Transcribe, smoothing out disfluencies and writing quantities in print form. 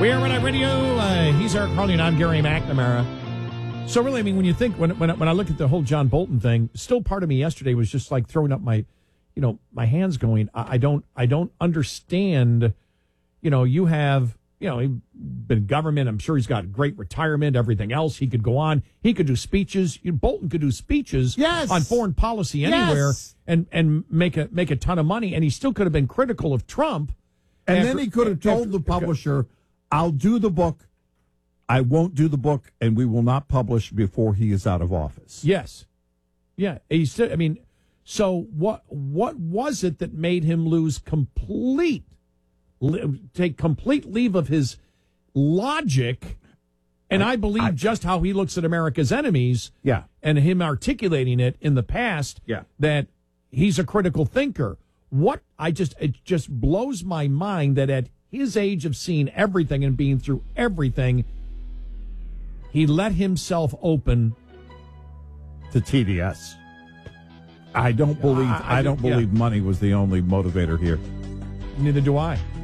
We are Red Eye Radio. He's Eric Harley, and I'm Gary McNamara. So really, I mean, when you think, when I look at the whole John Bolton thing, still part of me yesterday was just like throwing up my hands going, I don't understand, you have, he's been government. I'm sure he's got great retirement, everything else. He could go on. He could do speeches. Bolton could do speeches on foreign policy anywhere and make a ton of money. And he still could have been critical of Trump. And then he could have told the publisher, I'll do the book. I won't do the book, and we will not publish before he is out of office. Yes. Yeah. So what was it that made him take complete leave of his logic? And I believe just how he looks at America's enemies. Yeah. And him articulating it in the past. Yeah. That he's a critical thinker. It just blows my mind that at his age of seeing everything and being through everything, he let himself open to TDS. I don't believe money was the only motivator here. Neither do I.